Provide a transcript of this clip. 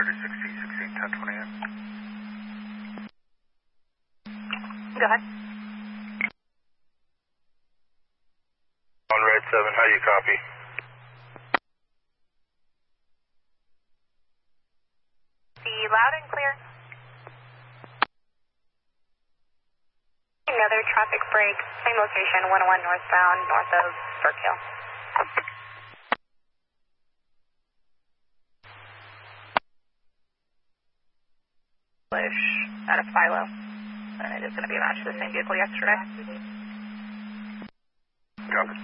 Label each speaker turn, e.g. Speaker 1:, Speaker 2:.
Speaker 1: Go ahead.
Speaker 2: On Red 7, how do you copy?
Speaker 1: See loud and clear. Another traffic break, same location, 101 northbound, north of Burkill. Out of Philo. And it is going to be a match to the same vehicle yesterday.